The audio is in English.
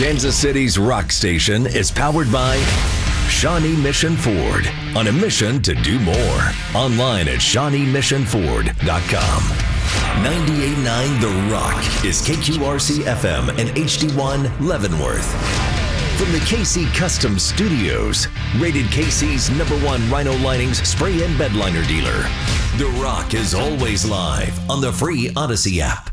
Kansas City's rock station is powered by Shawnee Mission Ford, on a mission to do more. Online at ShawneeMissionFord.com. 98.9 The Rock is KQRC FM and HD1 Leavenworth. From the KC Custom Studios, rated KC's #1 Rhino Linings spray and bed liner dealer, The Rock is always live on the free Odyssey app.